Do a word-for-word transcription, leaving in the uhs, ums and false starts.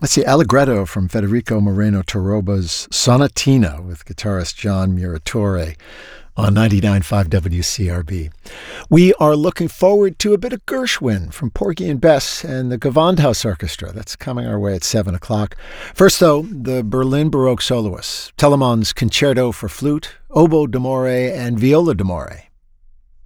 Let's see, Allegretto from Federico Moreno Torroba's Sonatina with guitarist John Muratore on ninety-nine point five W C R B. We are looking forward to a bit of Gershwin from Porgy and Bess and the Gewandhaus Orchestra. That's coming our way at seven o'clock. First, though, the Berlin Baroque soloists, Telemann's Concerto for Flute, Oboe d'Amore, and Viola d'Amore